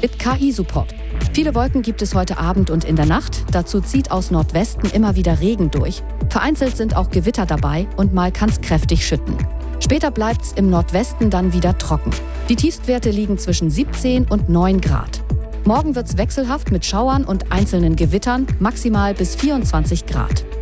Mit KI-Support. Viele Wolken gibt es heute Abend und in der Nacht. Dazu zieht aus Nordwesten immer wieder Regen durch. Vereinzelt sind auch Gewitter dabei und mal kann es kräftig schütten. Später bleibt's im Nordwesten dann wieder trocken. Die Tiefstwerte liegen zwischen 17 und 9 Grad. Morgen wird's wechselhaft mit Schauern und einzelnen Gewittern, maximal bis 24 Grad.